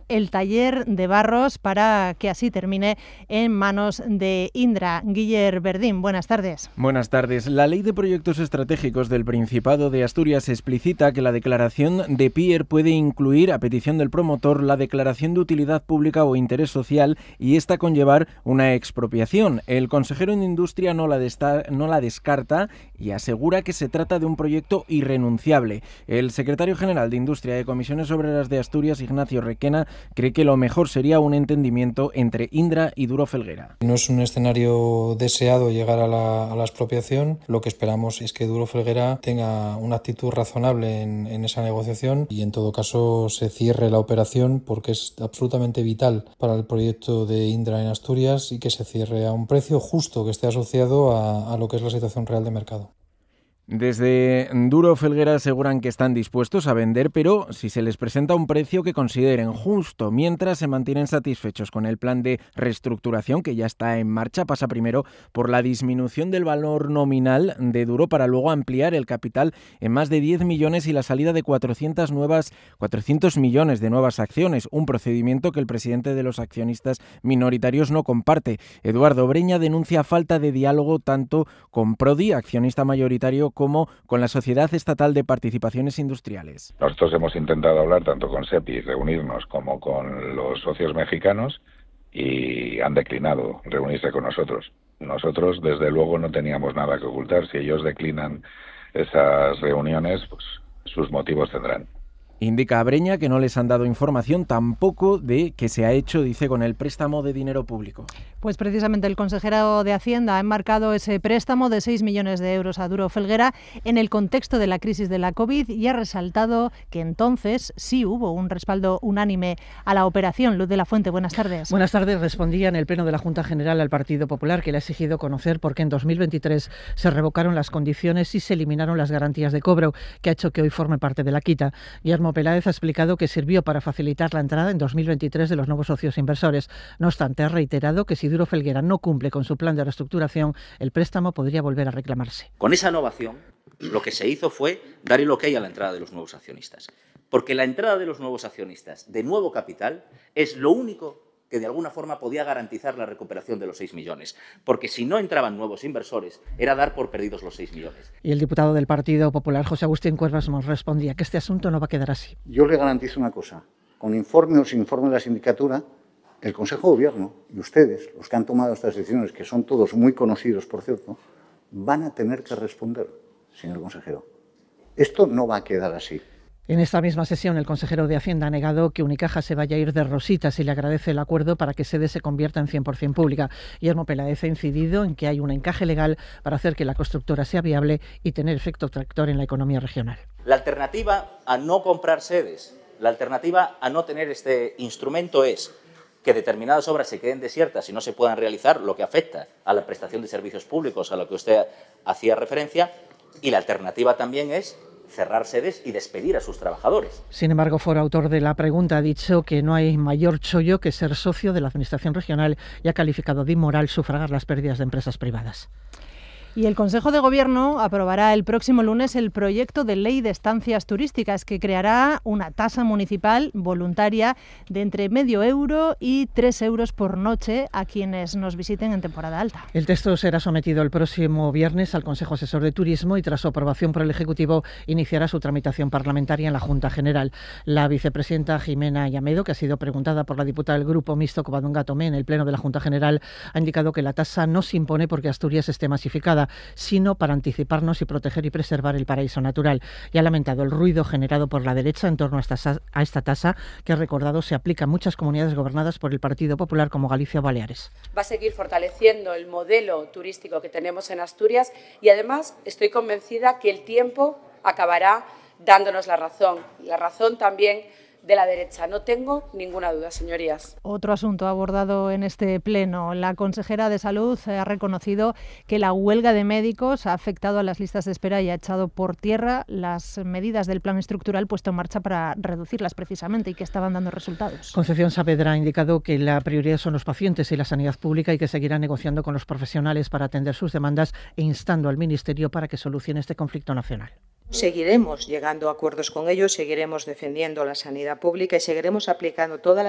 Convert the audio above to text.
el taller de Barros para que así termine en manos de Indra. Guiller Verdín, buenas tardes. Buenas tardes. La Ley de Proyectos Estratégicos del Principado de Asturias explicita que la declaración de PIER puede incluir, a petición del promotor, la declaración de utilidad pública o interés social y esta conllevar una expropiación. El consejero de Industria no la descarta y asegura que se trata de un proyecto irrenunciable. El secretario general de Industria de Comisiones Obreras de Asturias, Ignacio Requena, cree que lo mejor sería un entendimiento entre Indra y Duro Felguera. No es un escenario deseado llegar a la expropiación. Lo que esperamos es que Duro Felguera tenga una actitud razonable en esa negociación y en todo caso se cierre la operación, porque es absolutamente vital para el proyecto de Indra en Asturias, y que se cierre a un precio justo que esté asociado a lo que es la situación real de mercado. Desde Duro Felguera aseguran que están dispuestos a vender, pero si se les presenta un precio que consideren justo, mientras se mantienen satisfechos con el plan de reestructuración que ya está en marcha. Pasa primero por la disminución del valor nominal de Duro para luego ampliar el capital en más de 10 millones y la salida de 400 millones de nuevas acciones, un procedimiento que el presidente de los accionistas minoritarios no comparte. Eduardo Breña denuncia falta de diálogo tanto con Prodi, accionista mayoritario, como con la Sociedad Estatal de Participaciones Industriales. Nosotros hemos intentado hablar tanto con SEPI, reunirnos, como con los socios mexicanos, y han declinado reunirse con nosotros. Nosotros, desde luego, no teníamos nada que ocultar. Si ellos declinan esas reuniones, pues sus motivos tendrán. Indica a Breña que no les han dado información tampoco de qué se ha hecho, dice, con el préstamo de dinero público. Pues precisamente el consejero de Hacienda ha enmarcado ese préstamo de 6 millones de euros a Duro Felguera en el contexto de la crisis de la COVID y ha resaltado que entonces sí hubo un respaldo unánime a la operación. Luz de la Fuente, buenas tardes. Buenas tardes. Respondía en el Pleno de la Junta General al Partido Popular, que le ha exigido conocer por qué en 2023 se revocaron las condiciones y se eliminaron las garantías de cobro, que ha hecho que hoy forme parte de la quita. Guillermo Peláez ha explicado que sirvió para facilitar la entrada en 2023 de los nuevos socios inversores. No obstante, ha reiterado que si Duro Felguera no cumple con su plan de reestructuración, el préstamo podría volver a reclamarse. Con esa innovación, lo que se hizo fue dar el ok a la entrada de los nuevos accionistas. Porque la entrada de los nuevos accionistas de nuevo capital es lo único que de alguna forma podía garantizar la recuperación de los 6 millones. Porque si no entraban nuevos inversores, era dar por perdidos los 6 millones. Y el diputado del Partido Popular, José Agustín Cuervas, nos respondía que este asunto no va a quedar así. Yo le garantizo una cosa. Con informe o sin informe de la sindicatura, el Consejo de Gobierno y ustedes, los que han tomado estas decisiones, que son todos muy conocidos, por cierto, van a tener que responder, señor consejero. Esto no va a quedar así. En esta misma sesión, el consejero de Hacienda ha negado que Unicaja se vaya a ir de rositas y le agradece el acuerdo para que SEDES se convierta en 100% pública. Guillermo Peláez ha incidido en que hay un encaje legal para hacer que la constructora sea viable y tener efecto tractor en la economía regional. La alternativa a no comprar SEDES, la alternativa a no tener este instrumento es que determinadas obras se queden desiertas y no se puedan realizar, lo que afecta a la prestación de servicios públicos a lo que usted hacía referencia, y la alternativa también es cerrar SEDES y despedir a sus trabajadores. Sin embargo, Foro, autor de la pregunta, ha dicho que no hay mayor chollo que ser socio de la Administración regional y ha calificado de inmoral sufragar las pérdidas de empresas privadas. Y el Consejo de Gobierno aprobará el próximo lunes el proyecto de ley de estancias turísticas que creará una tasa municipal voluntaria de entre €0,5 y €3 por noche a quienes nos visiten en temporada alta. El texto será sometido el próximo viernes al Consejo Asesor de Turismo y tras su aprobación por el Ejecutivo iniciará su tramitación parlamentaria en la Junta General. La vicepresidenta Jimena Llamedo, que ha sido preguntada por la diputada del Grupo Mixto Covadonga Tomé en el Pleno de la Junta General, ha indicado que la tasa no se impone porque Asturias esté masificada, sino para anticiparnos y proteger y preservar el paraíso natural. Y ha lamentado el ruido generado por la derecha en torno a esta tasa, que ha recordado se aplica en muchas comunidades gobernadas por el Partido Popular como Galicia o Baleares. Va a seguir fortaleciendo el modelo turístico que tenemos en Asturias y además estoy convencida que el tiempo acabará dándonos la razón también de la derecha. No tengo ninguna duda, señorías. Otro asunto abordado en este pleno. La consejera de Salud ha reconocido que la huelga de médicos ha afectado a las listas de espera y ha echado por tierra las medidas del plan estructural puesto en marcha para reducirlas precisamente y que estaban dando resultados. Concepción Saavedra ha indicado que la prioridad son los pacientes y la sanidad pública y que seguirá negociando con los profesionales para atender sus demandas e instando al Ministerio para que solucione este conflicto nacional. Seguiremos llegando a acuerdos con ellos, seguiremos defendiendo la sanidad pública y seguiremos aplicando todas las